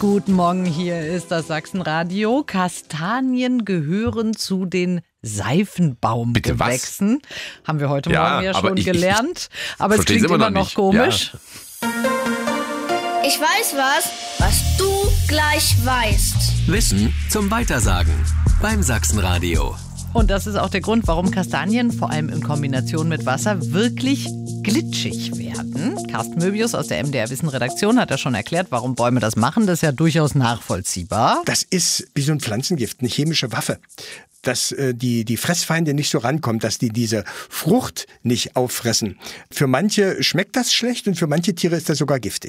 Guten Morgen, hier ist das Sachsenradio. Kastanien gehören zu den Seifenbaumgewächsen. Haben wir heute Morgen ja schon gelernt. Aber es klingt immer noch komisch. Ja. Ich weiß was du gleich weißt. Wissen zum Weitersagen beim Sachsenradio. Und das ist auch der Grund, warum Kastanien, vor allem in Kombination mit Wasser, wirklich glitschig werden. Carsten Möbius aus der MDR Wissen Redaktion hat ja schon erklärt, warum Bäume das machen. Das ist ja durchaus nachvollziehbar. Das ist wie so ein Pflanzengift, eine chemische Waffe. Dass die Fressfeinde nicht so rankommen, dass die diese Frucht nicht auffressen. Für manche schmeckt das schlecht und für manche Tiere ist das sogar giftig.